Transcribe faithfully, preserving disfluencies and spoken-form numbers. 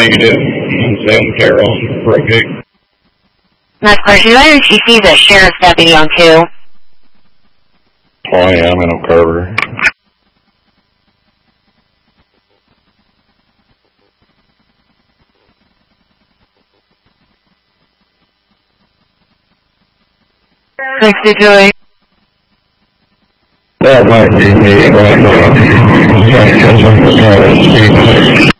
negative. Sam Carroll, Brookie. That's question. Do I know she sees a sheriff's deputy on two? Oh, yeah, I'm in Oak Harbor. sixty-two. That might be me right now.